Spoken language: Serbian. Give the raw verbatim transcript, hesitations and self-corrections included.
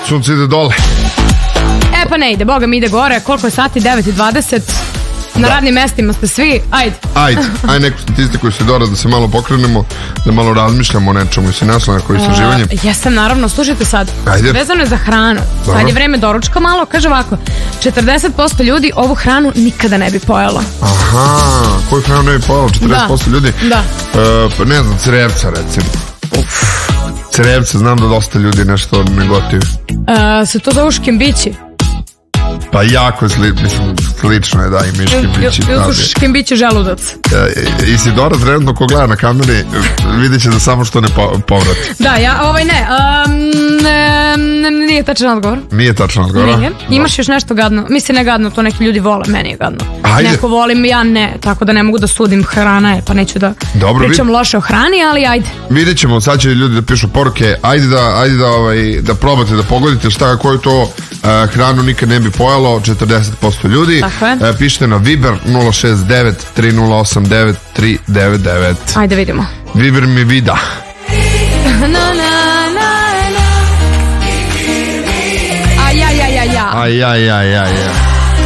Sunce ide dole. E pa ne ide, boga mi ide gore. Koliko je sati? devet i dvadeset. Na da. Radnim mestima ste svi, ajde. Ajde, ajde neku statistiku Isidora da se malo pokrenemo, da malo razmišljamo o nečemu i si našla neko istraživanje. Uh, jesam, naravno, slušajte sad. Ajde. Vezano je za hranu. Dobro. Sad je vreme doručka malo, kaže ovako, četrdeset posto ljudi ovu hranu nikada ne bi pojela. Aha, koju hranu ne bi pojela? četrdeset posto da. Ljudi? Da. Uh, ne znam, crevca recimo. Uf. Crevca, znam da dosta ljudi nešto negotivi. Uh, se to zove škembići? Pa jako sli, mislim, slično je, da, i mi škembići. Ili su škembići želudac. E, Isidora trenutno ko gleda na kameri vidjet će da samo što ne po, povrati. Da, ja, ovaj ne, um, ne, nije tačan odgovor. Nije tačan odgovor? Nije. Imaš još nešto gadno? Mislim, ne gadno, to neki ljudi vole, meni je gadno. Ajde. Neko volim, ja ne, tako da ne mogu da sudim, hrana je, pa neću da dobro, pričam vid... loše o hrani, ali ajde. Vidjet ćemo, sad će ljudi da pišu poruke, ajde da, ajde da, ovaj, da probate, da pogodite šta, koju to uh, hranu nikad ne bi pojelo, četrdeset posto ljudi. Tako je. Uh, pišite na Viber nula šest devet tri nula osam devet tri devet devet. Ajde vidimo. Viber mi vida. Na, na, na, na. Aj, aj, aj, aj, aj. Aj, aj, aj, aj, aj.